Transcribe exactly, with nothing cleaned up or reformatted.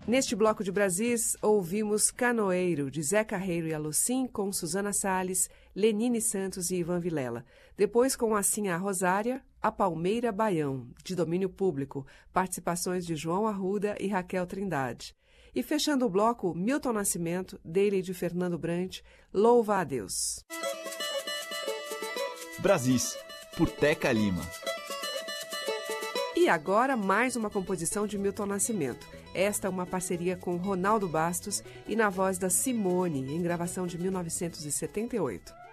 Neste bloco de Brasis, ouvimos Canoeiro, de Zé Carreiro e Alucim, com Susana Salles, Lenine Santos e Ivan Vilela. Depois, com Assim a Rosária, A Palmeira Baião, de domínio público, participações de João Arruda e Raquel Trindade. E fechando o bloco, Milton Nascimento, dele e de Fernando Brant, Louva a Deus. Brasis, por Teca Lima. E agora, mais uma composição de Milton Nascimento. Esta é uma parceria com Ronaldo Bastos e na voz da Simone, em gravação de mil novecentos e setenta e oito.